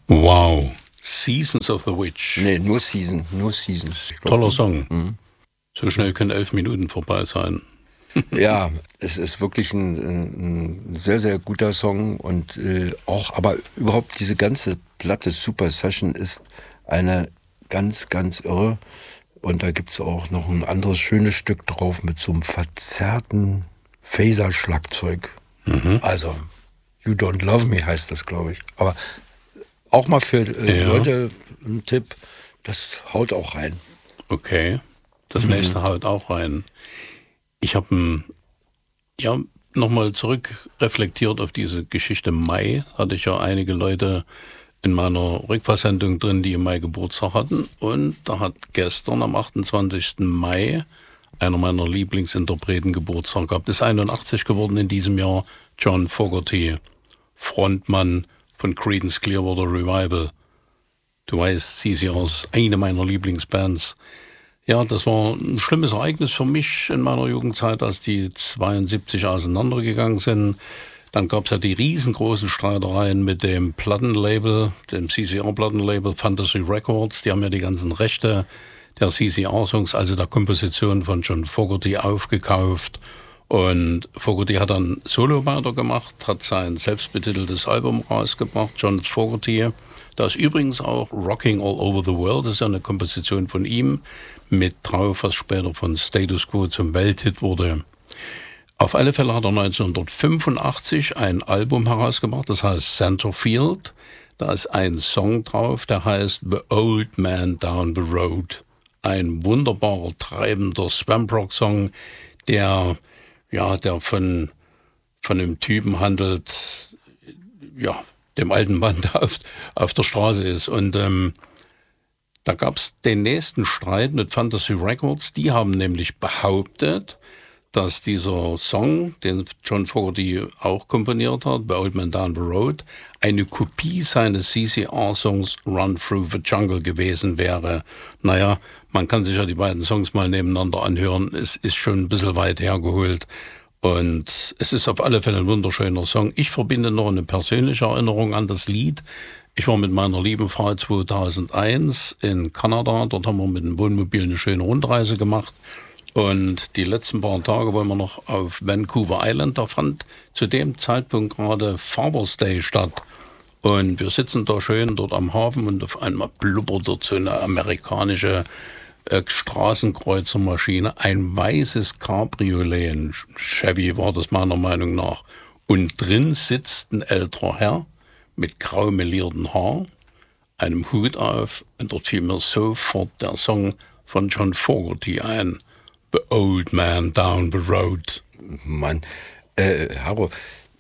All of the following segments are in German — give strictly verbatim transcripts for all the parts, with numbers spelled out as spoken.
Wow. Seasons of the Witch. Nee, nur Season, nur Season. Toller Song. Mhm. So schnell können elf Minuten vorbei sein. Ja, es ist wirklich ein, ein sehr, sehr guter Song und äh, auch, aber überhaupt diese ganze Platte Super Session ist eine ganz, ganz irre. Und da gibt's auch noch ein anderes schönes Stück drauf mit so einem verzerrten Phaser-Schlagzeug. Mhm. Also, You Don't Love Me heißt das, glaube ich. Aber auch mal für äh, ja. Leute ein Tipp, das haut auch rein. Okay, das mhm. nächste haut auch rein. Ich habe ja nochmal zurück reflektiert auf diese Geschichte Mai. Hatte ich ja einige Leute in meiner Rückfahrsendung drin, die im Mai Geburtstag hatten. Und da hat gestern am achtundzwanzigsten Mai einer meiner Lieblingsinterpreten Geburtstag gehabt. Ist einundachtzig geworden in diesem Jahr. John Fogerty, Frontmann von Creedence Clearwater Revival. Du weißt, C C R ist eine meiner Lieblingsbands. Ja, das war ein schlimmes Ereignis für mich in meiner Jugendzeit, als die zweiundsiebzig auseinandergegangen sind. Dann gab es ja die riesengroßen Streitereien mit dem Plattenlabel, dem C C R-Plattenlabel Fantasy Records. Die haben ja die ganzen Rechte der C C R-Songs, also der Komposition von John Fogerty, aufgekauft. Und Fogerty hat dann Solo weitergemacht, hat sein selbstbetiteltes Album rausgebracht, John Fogerty. Da ist übrigens auch Rocking All Over the World, das ist ja eine Komposition von ihm, mit drauf, was später von Status Quo zum Welthit wurde. Auf alle Fälle hat er neunzehnhundertfünfundachtzig ein Album herausgebracht, das heißt Centerfield. Da ist ein Song drauf, der heißt The Old Man Down the Road. Ein wunderbarer, treibender Swamp-Rock-Song, der, ja, der von, von einem Typen handelt, ja, dem alten Mann, der auf, auf der Straße ist. Und ähm, da gab es den nächsten Streit mit Fantasy Records. Die haben nämlich behauptet, dass dieser Song, den John Fogerty auch komponiert hat, The Old Man Down the Road, eine Kopie seines C C R-Songs Run Through the Jungle gewesen wäre. Naja, man kann sich ja die beiden Songs mal nebeneinander anhören. Es ist schon ein bisschen weit hergeholt. Und es ist auf alle Fälle ein wunderschöner Song. Ich verbinde noch eine persönliche Erinnerung an das Lied. Ich war mit meiner lieben Frau zweitausendeins in Kanada. Dort haben wir mit dem Wohnmobil eine schöne Rundreise gemacht. Und die letzten paar Tage waren wir noch auf Vancouver Island. Da fand zu dem Zeitpunkt gerade Father's Day statt. Und wir sitzen da schön dort am Hafen und auf einmal blubbert dort so eine amerikanische äh, Straßenkreuzermaschine. Ein weißes Cabriolet, ein Chevy war das meiner Meinung nach. Und drin sitzt ein älterer Herr mit grau meliertem Haar, einem Hut auf. Und dort fiel mir sofort der Song von John Fogerty ein. The Old Man Down the Road. Mann, äh, Harro,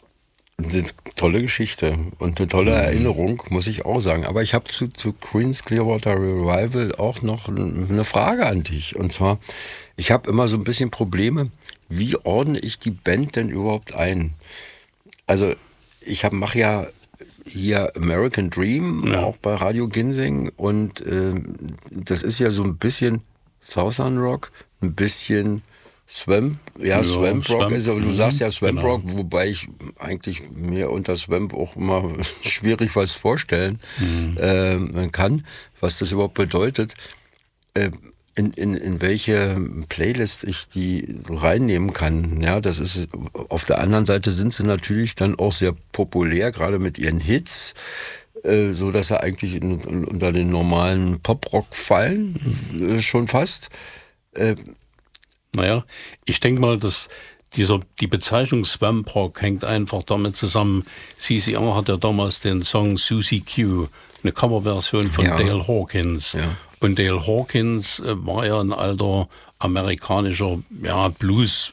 eine tolle Geschichte und eine tolle mhm. Erinnerung, muss ich auch sagen. Aber ich habe zu, zu Creedence Clearwater Revival auch noch eine Frage an dich. Und zwar, ich habe immer so ein bisschen Probleme, wie ordne ich die Band denn überhaupt ein? Also, ich mache ja hier American Dream, ja. auch bei Radio Ginseng. Und äh, das ist ja so ein bisschen Southern Rock, ein bisschen Swamp, ja, ja Swamp Rock Swamp, ist, aber du sagst ja Swamp genau. Rock, wobei ich eigentlich mir unter Swamp auch immer schwierig was vorstellen mhm. äh, kann, was das überhaupt bedeutet, äh, in, in, in welche Playlist ich die reinnehmen kann. Ja, das ist, auf der anderen Seite sind sie natürlich dann auch sehr populär, gerade mit ihren Hits, äh, so dass sie eigentlich in, in, unter den normalen Pop-Rock fallen, mhm. äh, schon fast. Äh, Naja, ich denke mal, dass dieser, die Bezeichnung Swamp Rock hängt einfach damit zusammen. C C R hat ja damals den Song Susie Q, eine Coverversion von ja. Dale Hawkins. Ja. Und Dale Hawkins äh, war ja ein alter amerikanischer ja, Blues,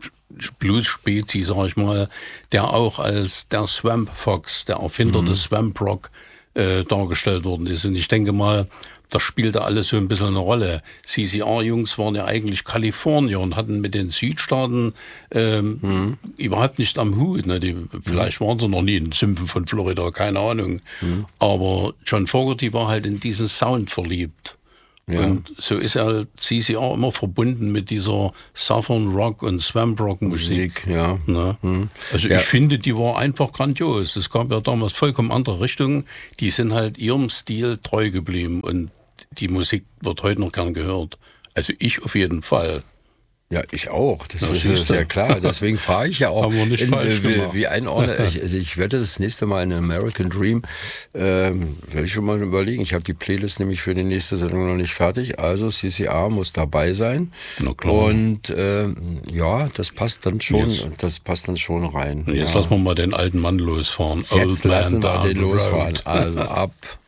Blues-Spezi, sag ich mal, der auch als der Swamp Fox, der Erfinder mhm. des Swamp Rock, äh, dargestellt worden ist. Und ich denke mal, das spielte alles so ein bisschen eine Rolle. C C R-Jungs waren ja eigentlich Kalifornier und hatten mit den Südstaaten ähm, mhm. überhaupt nicht am Hut. Ne? Die, vielleicht waren sie noch nie in den Sümpfen von Florida, keine Ahnung. Mhm. Aber John Fogerty war halt in diesen Sound verliebt. Ja. Und so ist halt C C R immer verbunden mit dieser Southern Rock und Swamp Rock Musik. Musik, ja. Ne? Hm. Also Ja. ich finde, die war einfach grandios. Es gab ja damals vollkommen andere Richtungen. Die sind halt ihrem Stil treu geblieben und die Musik wird heute noch gern gehört. Also ich auf jeden Fall. Ja, ich auch. Das Ja, ist siehste. ja klar. Deswegen frage ich ja auch, Haben wir nicht in, falsch äh, wie, gemacht. wie einordne ich. Also ich werde das nächste Mal in American Dream, ähm, werde ich schon mal überlegen. Ich habe die Playlist nämlich für die nächste Sendung noch nicht fertig. Also C C R muss dabei sein. Na klar. Und ähm, ja, das passt dann schon. Jetzt. Das passt dann schon rein. Jetzt ja. lassen wir mal den alten Mann losfahren. Jetzt lassen wir down den the losfahren. road. Also ab.